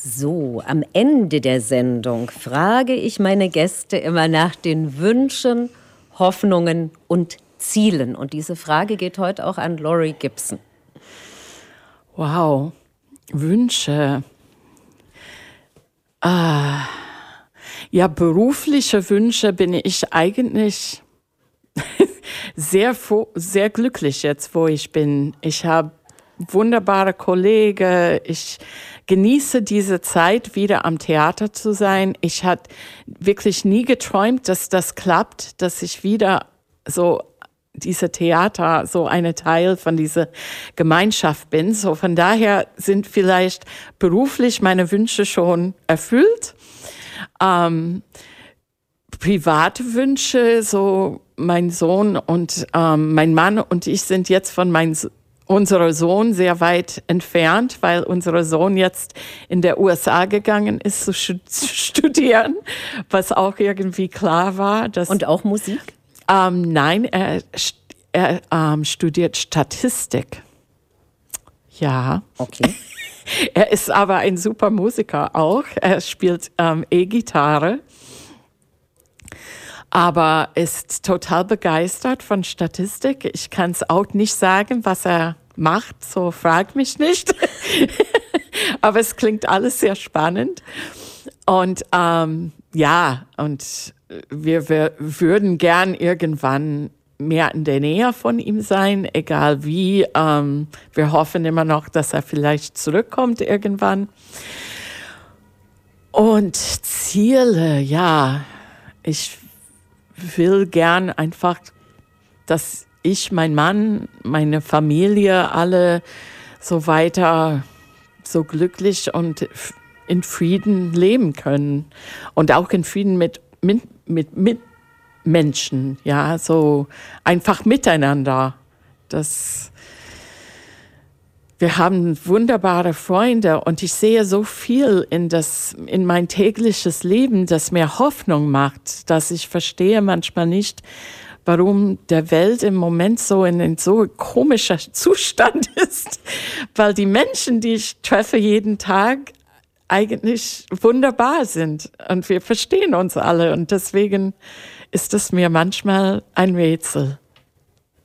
So, am Ende der Sendung frage ich meine Gäste immer nach den Wünschen, Hoffnungen und Zielen. Und diese Frage geht heute auch an Laurie Gibson. Wow, Wünsche. Ja, berufliche Wünsche bin ich eigentlich sehr glücklich jetzt, wo ich bin. Ich habe wunderbare Kollegen. Ich genieße diese Zeit, wieder am Theater zu sein. Ich hatte wirklich nie geträumt, dass das klappt, dass ich wieder so diese Theater, so eine Teil von dieser Gemeinschaft bin. So von daher sind vielleicht beruflich meine Wünsche schon erfüllt. Private Wünsche, so mein Sohn und mein Mann und ich sind jetzt von unserem Sohn sehr weit entfernt, weil unser Sohn jetzt in der USA gegangen ist zu studieren, was auch irgendwie klar war. Und auch Musik? Nein, er studiert Statistik. Ja. Okay. Er ist aber ein super Musiker auch. Er spielt E-Gitarre. Aber ist total begeistert von Statistik. Ich kann es auch nicht sagen, was er macht, so frag mich nicht. Aber es klingt alles sehr spannend. Und ja, und wir würden gern irgendwann mehr in der Nähe von ihm sein, egal wie. Wir hoffen immer noch, dass er vielleicht zurückkommt irgendwann. Und Ziele, ja, ich will gern einfach, dass ich, mein Mann, meine Familie, alle so weiter so glücklich und in Frieden leben können. Und auch in Frieden mit Menschen, ja, so einfach miteinander. Wir haben wunderbare Freunde und ich sehe so viel in mein tägliches Leben, das mir Hoffnung macht, dass ich verstehe manchmal nicht, warum der Welt im Moment so in ein so komischer Zustand ist, weil die Menschen, die ich treffe jeden Tag, eigentlich wunderbar sind und wir verstehen uns alle und deswegen ist es mir manchmal ein Rätsel.